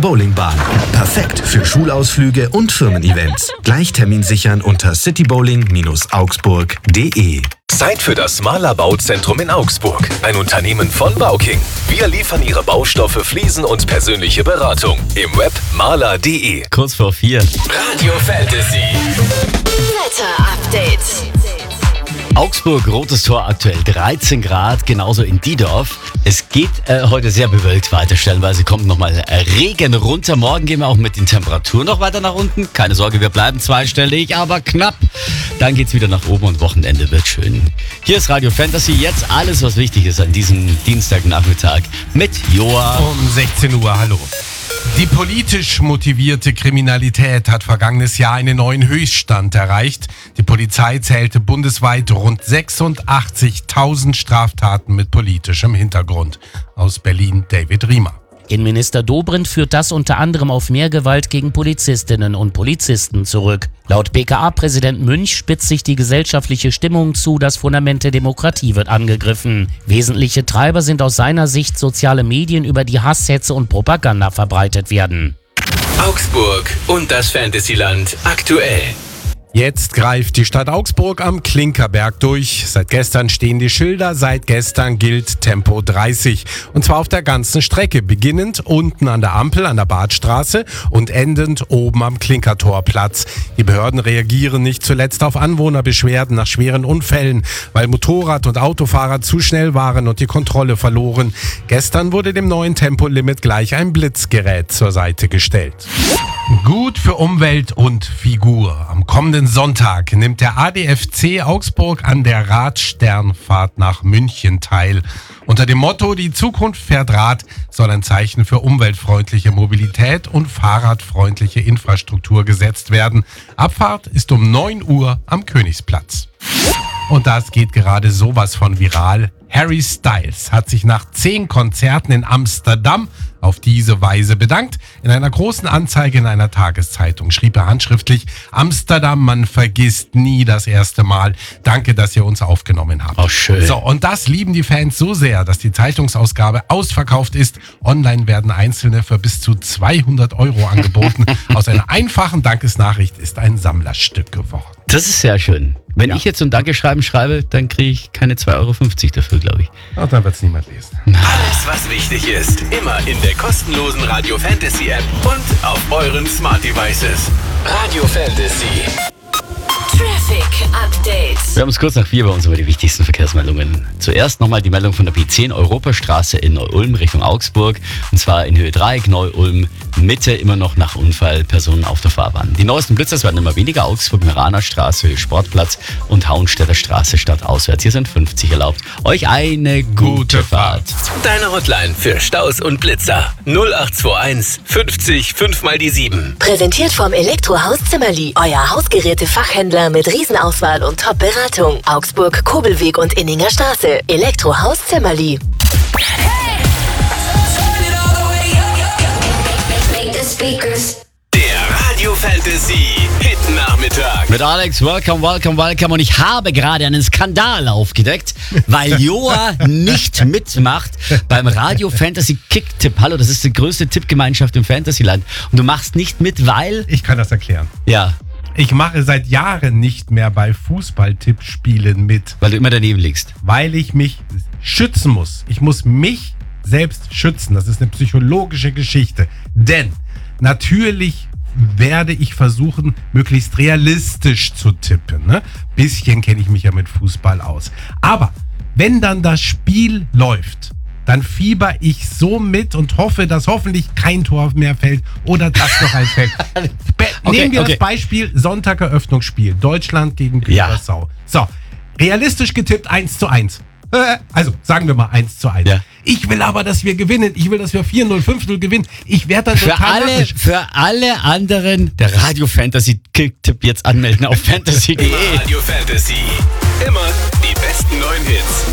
Bowlingbahn. Perfekt für Schulausflüge und Firmen-Events. Gleich Termin sichern unter citybowling-augsburg.de. Zeit für das Mahler Bauzentrum in Augsburg. Ein Unternehmen von Bauking. Wir liefern Ihre Baustoffe, Fliesen und persönliche Beratung. Im Web mahler.de. Kurz vor 4. Radio Fantasy. Wetter-Update. Augsburg, rotes Tor aktuell 13 Grad, genauso in Diedorf. Es geht heute sehr bewölkt weiter, stellenweise kommt nochmal Regen runter. Morgen gehen wir auch mit den Temperaturen noch weiter nach unten. Keine Sorge, wir bleiben zweistellig, aber knapp. Dann geht's wieder nach oben und Wochenende wird schön. Hier ist Radio Fantasy, jetzt alles, was wichtig ist an diesem Dienstagnachmittag mit Joa. Um 16 Uhr, hallo. Die politisch motivierte Kriminalität hat vergangenes Jahr einen neuen Höchststand erreicht. Die Polizei zählte bundesweit rund 86.000 Straftaten mit politischem Hintergrund. Aus Berlin David Riemer. Innenminister Dobrindt führt das unter anderem auf mehr Gewalt gegen Polizistinnen und Polizisten zurück. Laut BKA-Präsident Münch spitzt sich die gesellschaftliche Stimmung zu, das Fundament der Demokratie wird angegriffen. Wesentliche Treiber sind aus seiner Sicht soziale Medien, über die Hasshetze und Propaganda verbreitet werden. Augsburg und das Fantasyland aktuell. Jetzt greift die Stadt Augsburg am Klinkerberg durch. Seit gestern stehen die Schilder, seit gestern gilt Tempo 30. Und zwar auf der ganzen Strecke, beginnend unten an der Ampel an der Badstraße und endend oben am Klinkertorplatz. Die Behörden reagieren nicht zuletzt auf Anwohnerbeschwerden nach schweren Unfällen, weil Motorrad- und Autofahrer zu schnell waren und die Kontrolle verloren. Gestern wurde dem neuen Tempolimit gleich ein Blitzgerät zur Seite gestellt. Gut für Umwelt und Figur. Am kommenden Sonntag nimmt der ADFC Augsburg an der Radsternfahrt nach München teil. Unter dem Motto "Die Zukunft fährt Rad" soll ein Zeichen für umweltfreundliche Mobilität und fahrradfreundliche Infrastruktur gesetzt werden. Abfahrt ist um 9 Uhr am Königsplatz. Und das geht gerade sowas von viral. Harry Styles hat sich nach 10 Konzerten in Amsterdam auf diese Weise bedankt. In einer großen Anzeige in einer Tageszeitung schrieb er handschriftlich: Amsterdam, man vergisst nie das erste Mal. Danke, dass ihr uns aufgenommen habt. Oh, schön. So, und das lieben die Fans so sehr, dass die Zeitungsausgabe ausverkauft ist. Online werden einzelne für bis zu 200 € angeboten. Aus einer einfachen Dankesnachricht ist ein Sammlerstück geworden. Das ist sehr schön. Wenn ich jetzt so ein Dankeschreiben schreibe, dann kriege ich keine 2,50 € dafür, glaube ich. Ach, dann wird es niemand lesen. Alles, was wichtig ist, immer in der kostenlosen Radio Fantasy App und auf euren Smart Devices. Radio Fantasy. Traffic Update. Wir haben es kurz nach 4 bei uns über die wichtigsten Verkehrsmeldungen. Zuerst nochmal die Meldung von der B10 Europastraße in Neu-Ulm Richtung Augsburg. Und zwar in Höhe Dreieck Neu-Ulm Mitte, immer noch nach Unfall, Personen auf der Fahrbahn. Die neuesten Blitzer werden immer weniger. Augsburg-Meraner Straße, Höhe Sportplatz und Haunstädter Straße stadtauswärts. Hier sind 50 erlaubt. Euch eine gute Fahrt. Deine Hotline für Staus und Blitzer 0821 50 5 mal die 7. Präsentiert vom Elektrohaus Zimmerli. Euer Hausgeräte-Fachhändler mit Riesenauswahl und Top-Beratung. Augsburg, Kobelweg und Inninger Straße. Elektrohaus Zimmerli. Der Radio Fantasy Hit Nachmittag. Mit Alex, welcome. Und ich habe gerade einen Skandal aufgedeckt, weil Joa nicht mitmacht beim Radio Fantasy Kick-Tipp. Hallo, das ist die größte Tippgemeinschaft im Fantasyland. Und du machst nicht mit, weil... Ich kann das erklären. Ja. Ich mache seit Jahren nicht mehr bei Fußball-Tippspielen mit. Weil du immer daneben liegst. Weil ich mich schützen muss. Ich muss mich selbst schützen. Das ist eine psychologische Geschichte. Denn natürlich werde ich versuchen, möglichst realistisch zu tippen. Ne? Bisschen kenne ich mich ja mit Fußball aus. Aber wenn dann das Spiel läuft, dann fieber ich so mit und hoffe, dass hoffentlich kein Tor mehr fällt oder dass noch eins fällt. Nehmen wir das Beispiel Sonntag-Eröffnungsspiel. Deutschland gegen Curaçao. So, realistisch getippt 1:1. Also, sagen wir mal 1:1. Ja. Ich will aber, dass wir gewinnen. Ich will, dass wir 4-0, 5-0 gewinnen. Ich werde dann total narrisch. Für alle anderen der Radio Fantasy Kick-Tipp jetzt anmelden auf fantasy.de. Radio Fantasy. Immer die besten neuen Hits.